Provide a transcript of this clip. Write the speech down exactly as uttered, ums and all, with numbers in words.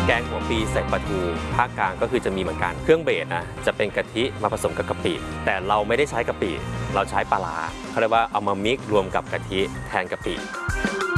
แกงหัวปีใส่ปลาทูภาคกลางก็คือจะมีเหมือนกันเครื่องเบสนะจะเป็นกะทิมาผสมกับกะปิแต่เราไม่ได้ใช้กะปิเราใช้ปลาร้าเขาเรียกว่าเอามามิกรวมกับกะทิแทนกะปิ